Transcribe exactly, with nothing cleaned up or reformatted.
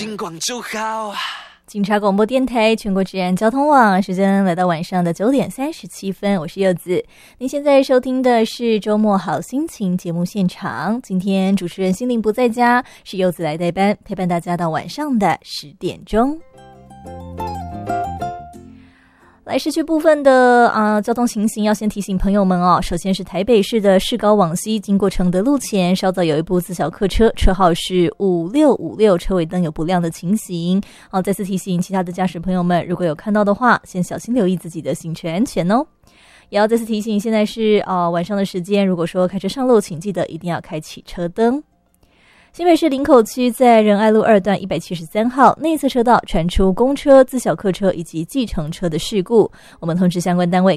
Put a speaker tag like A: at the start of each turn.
A: 金广就好。
B: 警察广播电台全国治安交通网，时间来到晚上的九点三十七分，我是柚子。您现在收听的是周末好心情节目现场，今天主持人心灵不在家，是柚子来代班，陪伴大家到晚上的十点钟。来市区部分的啊、呃、交通情形，要先提醒朋友们哦。首先是台北市的市高往西，经过承德路前，稍早有一部自小客车，车号是五六五六，车尾灯有不亮的情形。好、哦，再次提醒其他的驾驶朋友们，如果有看到的话，先小心留意自己的行车安全哦。也要再次提醒，现在是啊、呃、晚上的时间，如果说开车上路，请记得一定要开启车灯。新北市林口区在仁爱路二段一百七十三号内侧车道传出公车、自小客车以及计程车的事故，我们通知相关单位